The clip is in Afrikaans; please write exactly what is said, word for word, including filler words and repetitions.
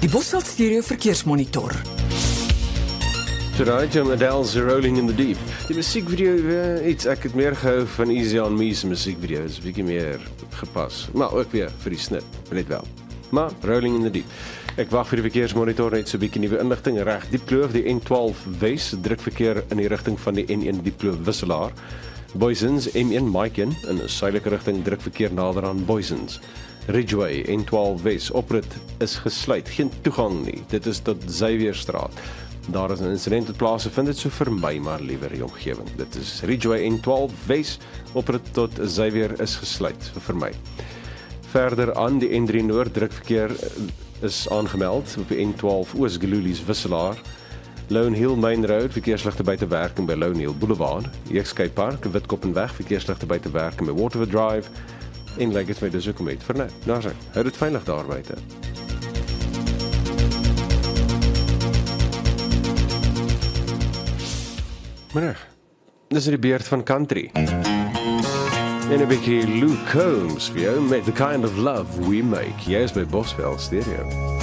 Die Bosveld Stereo Verkeersmonitor. Tonight, Jim Adele's Rolling in the Deep. Die musiekvideo, uh, iets, ek het meer gehou van Easy on Me's musiekvideo, is 'n bietjie meer gepas. Maar ook weer vir die snit, net wel. Maar Rolling in the Deep. Ek wag vir die verkeersmonitor net so 'n bietjie nuwe inligting reg Diepkloof, die N twaalf Wes, drukverkeer in die rigting van die N een Diepkloof wisselaar. Boysens M een Maiken in 'n suidelike rigting drukverkeer nader aan Boysens. Ridgeway N twaalf Wes oprit is gesluit, geen toegang nie. Dit is tot Xavierstraat. Daar is 'n insident wat plaas vind dit so vermy maar liewer die omgewing. Dit is Ridgeway N twaalf Wes oprit tot Xavier is gesluit vir vermy. Verder aan die N drie Noord drukverkeer is aangemeld op die N twaalf Oos Gelulies wisselaar. Lone Hill Main Road verkeersligte buite werking by Lone Hill Boulevard. Escape Park Witkopenweg verkeersligte buite werking by Waterford Drive. En lyk dit my dis ook om uit vir nou. Daar sien. Hou dit veilig daar buite. Maar dis die beurt van country. En 'n bietjie Luke Combs vir jou met The Kind of Love We Make. Jy's by Bosveld Stereo.